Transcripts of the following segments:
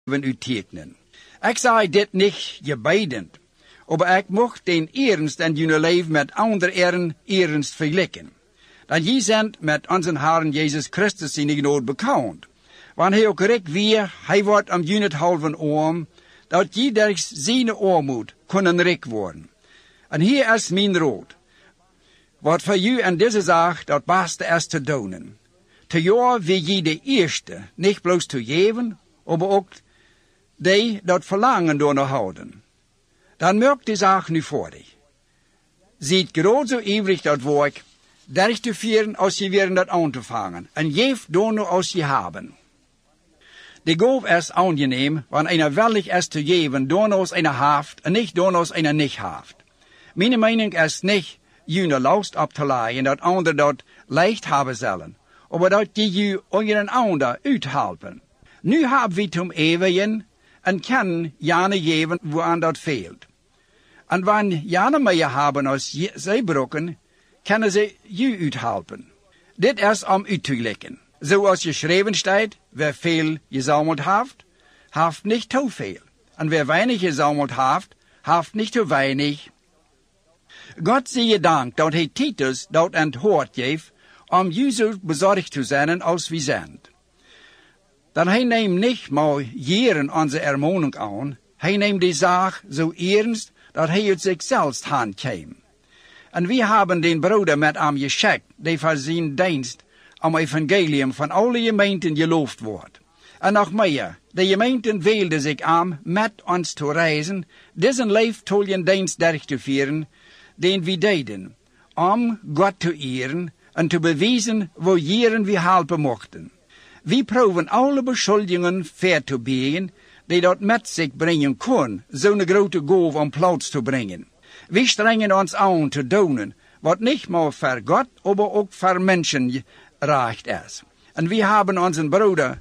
uittekenen. Ik zei dit niet gebiedend, maar ik mocht den ernst in jullie leven met andere eren ernst vergelijken. Dat je zijn met onze Herren Jezus Christus in genade bekend. Want hij ook rijk weer, hij wordt om jullie het halven oom, dat je door zijn oormoed kunnen rijk worden. En hier is mijn raad. Wat voor u in deze zaak dat beste is te doen. Te jou wie je de eerste, niet bloos te geven, maar ook die dat verlangen door te houden. Dan merkt die zaak nu voor dich. Ziet groot zo ivrig dat werk, derg te vieren als je weer dat aan te vangen, en geef door nu als je hebben. De goof is aangeneem, wanneer einer willig is te geven, door als einer haft, en niet door als einer niet haft. Mijn mening is niet, jullie last op te leiden, dat anderen dat leicht hebben zullen, maar dat je onder een ander uithelpen. Nu hebben we tom eeuwigen, en kan jane geven waar dat veelt. En wanneer jane meer hebben als zij brokken, kunnen ze je uithelpen. Dit is om uit te leggen. Zoals geschreven staat, wer veel gezameld heeft, heeft niet te veel. En wer weinig gezameld heeft niet te weinig. God zie je dank dat hij Titus dat aan het hoort geeft, om je zo bezorgd te zijn als we zijn. Dan hij neemt niet maar jaren onze ermoening aan, hij neemt die zaak zo ernst dat hij het zichzelf handkwam. En we hebben den broeder met hem geschikt, die voor zijn dienst om evangelium van alle gemeenten geloofd wordt. En nog meer, de gemeenten weelden zich aan met ons te reizen, deze leeftoljen dienst durch te vieren, den we deden, om God te eren en te bewijzen waar jaren we helpen mochten. We proeven alle beschuldigingen ver te biegen, die dat met zich brengen kon, zo'n grote goof om plaats te brengen. We strengen ons aan te doen, wat niet maar voor God, maar ook voor mensen recht is. En we hebben onze broeder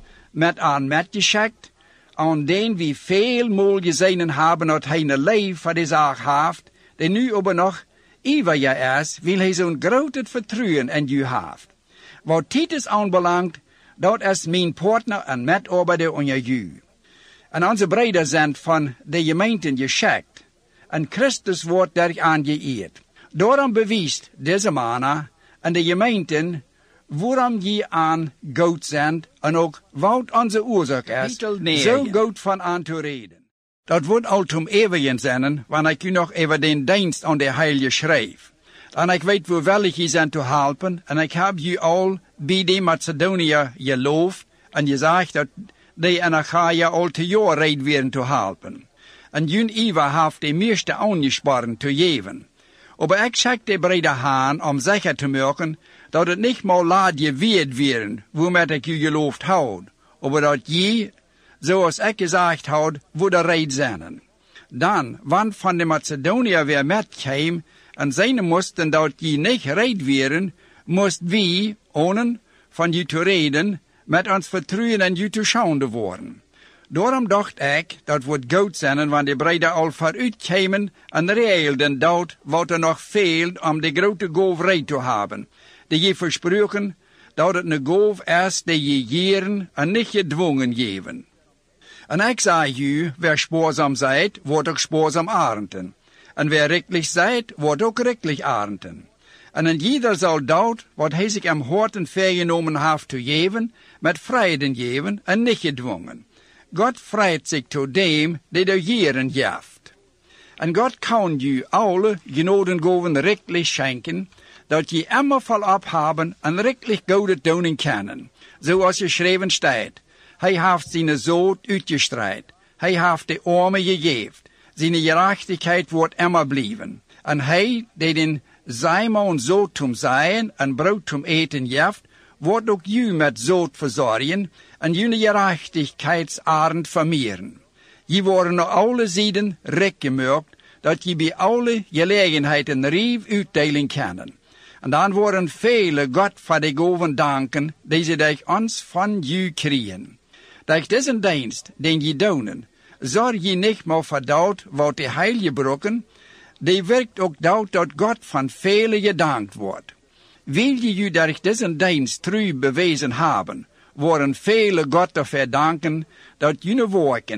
met geschikt, aan den we veel moel gezien hebben dat hij een leven voor de zaak heeft, die nu aber nog eeuwig is, wil hij zo'n groot vertrouwen in u heeft. Wat Titus aanbelangt, dat is mijn partner en medarbeider onder u. En onze broeders zijn van de gemeenten geschikt, en Christus wordt daar aangeëerd. Daarom bewijst deze mannen en de gemeenten waarom je aan God zijn en ook wat onze oorzaak is, zo goed van aan te reden. Dat wordt al tom eeuwigen zijn, wanneer ik u nog even den dienst aan de Heilige schrijf. En ik weet hoe wel ik je zijn te helpen, en ik heb je al bij de Macedonië geloofd, en je zegt dat die in Achaia al te jaar reed werden te helpen. En jun Iva heeft de meeste aangespannen te geven. Maar ik zeg de brede haan om zeker te maken dat het niet maar laat je weet werden, waarmee ik je geloofd houd, maar dat je, zoals ik gezegd houd, voor de reed zijn. Dan, want van de Macedonië weer met kwam, en zijn moesten dat je niet reed werden, moest wie, ohne van je te reden, met ons vertrouwen en je te schouwen worden. Daarom dacht ik, dat wordt goed zijn, want de breiden al vooruit kwamen en regelden dat wat er nog veelt om de grote golf reed te hebben. Die je versproken dat het een golf is die je jeren en niet gedwongen geven. En ik zei u, wer spoorsam zijt, wordt ook spoorsam arenden. En wer rechtlich zijt, wordt ook rechtlich arenden. En een jeder zal dat, wat hij zich am horten vergenomen heeft te geven, met vrijden geven en niet gedwongen. God vrijt zich tot dem, die de jeren geeft. En God kan je alle genadengaven rechtlich schenken, dat je immer volop hebben en rechtlich goede doen kennen. Zoals geschreven staat. Hij heeft zijn zoon uitgestraaid. Hij heeft de armen gegeven. Zijn gerechtigheid wordt immer blijven. En hij, die den zijman zo tom zijn en brood tom eten geeft, wordt ook u met zoot verzorgen en jullie gerechtigheidsarend vermeeren. Je worden naar alle zijden rijk gemaakt, dat je bij alle gelegenheden rief uitdelen kennen. En dan worden vele God voor de gaven danken, die ze durch ons van u krijgen. Durch deze dienst, den je doen, zorg je niet maar voor dat wat de heilige brokken, die werkt ook dat God van vele gedankt wordt. Wil je durch deze dienst trouw bewezen hebben, worden vele God te verdanken dat jullie werken